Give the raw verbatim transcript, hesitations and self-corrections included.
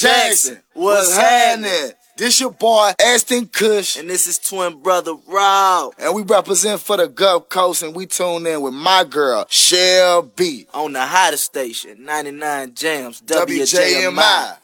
Jackson, what's happening? This your boy, Ashton Kush. And this is twin brother Rob. And we represent for the Gulf Coast, and we tune in with my girl, Shell B. On the hottest station, ninety-nine Jams, W J M I.